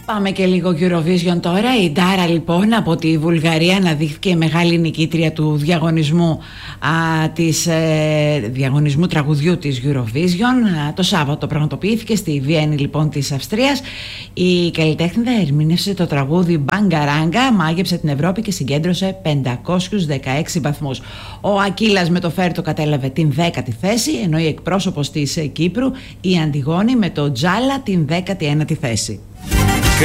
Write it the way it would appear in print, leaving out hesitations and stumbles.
Πάμε και λίγο Eurovision τώρα. Η Ντάρα λοιπόν από τη Βουλγαρία αναδείχθηκε μεγάλη νικήτρια του διαγωνισμού διαγωνισμού τραγουδιού της Eurovision. Το Σάββατο πραγματοποιήθηκε στη Βιέννη λοιπόν της Αυστρίας. Η καλλιτέχνηδα ερμήνευσε το τραγούδι Μπαγκαράγκα, μάγεψε την Ευρώπη και συγκέντρωσε 516 βαθμούς. Ο Ακύλας με το Φέρτο κατέλαβε την 10η θέση, ενώ η εκπρόσωπος της Κύπρου η Αντιγόνη με το Τζάλα την 19η θέση.